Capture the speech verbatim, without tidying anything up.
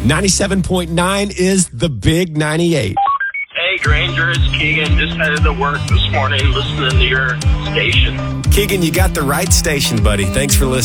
ninety-seven point nine is the Big ninety-eight. Hey, Granger, it's Keegan. Just headed to work this morning listening to your station. Keegan, you got the right station, buddy. Thanks for listening.